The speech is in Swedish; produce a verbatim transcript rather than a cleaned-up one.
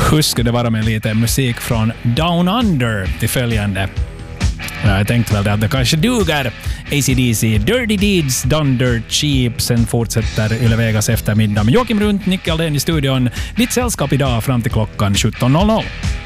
Hur skulle det vara med lite musik från Down Under till följande? Jag tänkte väl att det kanske duger. A C D C, Dirty Deeds, Done Dirt Cheap. Sen fortsätter Yle Vegas eftermiddag med Joakim Runt, Nick Aldén i studion. Ditt sällskap idag fram till klockan sjutton noll noll.